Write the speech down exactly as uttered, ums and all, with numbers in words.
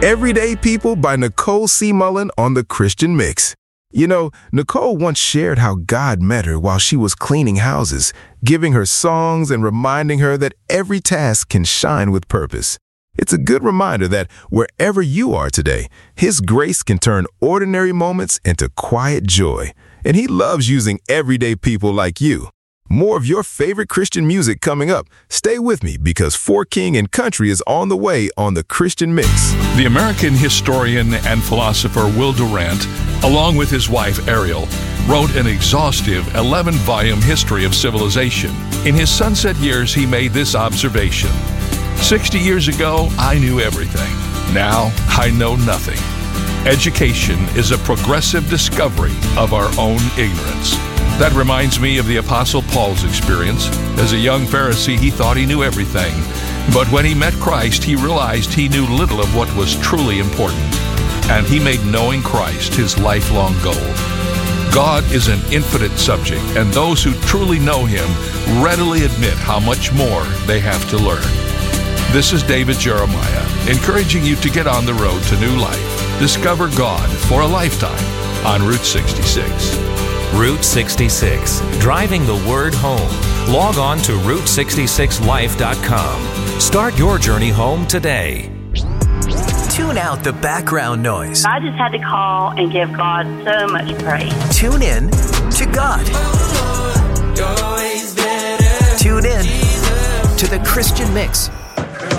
Everyday People by Nicole C. Mullen on the Christian Mix. You know, Nicole once shared how God met her while she was cleaning houses, giving her songs and reminding her that every task can shine with purpose. It's a good reminder that wherever you are today, His grace can turn ordinary moments into quiet joy. And He loves using everyday people like you. More of your favorite Christian music coming up. Stay with me because For King and Country is on the way on the Christian Mix. The American historian and philosopher Will Durant, along with his wife Ariel, wrote an exhaustive eleven-volume history of civilization. In his sunset years, he made this observation. sixty years ago, I knew everything. Now, I know nothing. Education is a progressive discovery of our own ignorance. That reminds me of the Apostle Paul's experience. As a young Pharisee, he thought he knew everything. But when he met Christ, he realized he knew little of what was truly important. And he made knowing Christ his lifelong goal. God is an infinite subject, and those who truly know Him readily admit how much more they have to learn. This is David Jeremiah, encouraging you to get on the road to new life. Discover God for a lifetime on Route sixty-six. Route sixty-six, driving the word home. Log on to route sixty-six life dot com. Start your journey home today. Tune out the background noise. I just had to call and give God so much praise. Tune in to God. Tune in to the Christian Mix.